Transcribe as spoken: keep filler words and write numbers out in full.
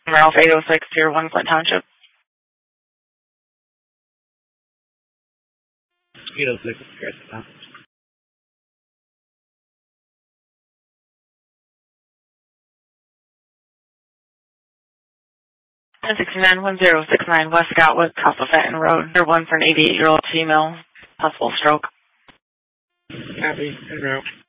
Ralph eight oh six, Tier one, Flint Township. eight oh six, correct. ten sixty-nine, one oh six nine West Scottwood, Castle Fenton Road. Tier one for an eighty-eight-year-old female, possible stroke. Copy, en route.